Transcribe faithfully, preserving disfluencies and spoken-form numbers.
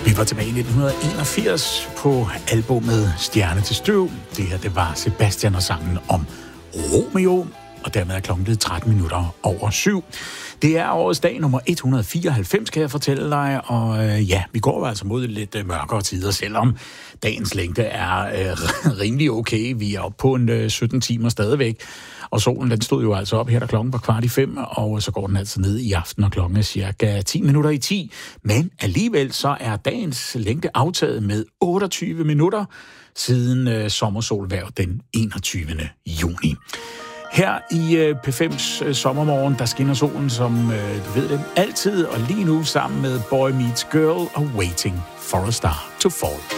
Vi var tilbage i nitten enogfirs på albummet Stjerne til støv. Det her, det var Sebastian og sangen om Romeo, og dermed er klokken blevet tretten minutter over syv. Det er årets dag nummer et hundrede fireoghalvfems, kan jeg fortælle dig, og øh, ja, vi går altså mod lidt øh, mørkere tider, selvom dagens længde er øh, rimelig okay. Vi er oppe på en øh, sytten timer stadigvæk, og solen den stod jo altså op her, da klokken var kvart i fem, og så går den altså ned i aften, og klokken er cirka ti minutter i ti. Men alligevel så er dagens længde aftaget med otteogtyve minutter siden øh, sommersolhverv den enogtyvende juni. Her i P fem's sommermorgen, der skinner solen, som du ved det, altid, og lige nu sammen med Boy Meets Girl og Waiting for a Star to Fall.